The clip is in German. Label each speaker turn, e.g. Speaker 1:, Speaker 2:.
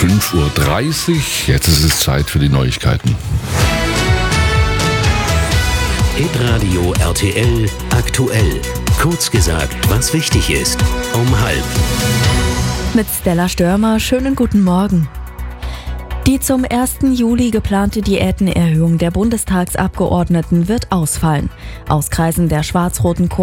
Speaker 1: 5:30 Uhr. Jetzt ist es Zeit für die Neuigkeiten.
Speaker 2: Hitradio RTL aktuell. Kurz gesagt, was wichtig ist. Um 12:30.
Speaker 3: Mit Stella Störmer, schönen guten Morgen. Die zum 1. Juli geplante Diätenerhöhung der Bundestagsabgeordneten wird ausfallen. Aus Kreisen der schwarz-roten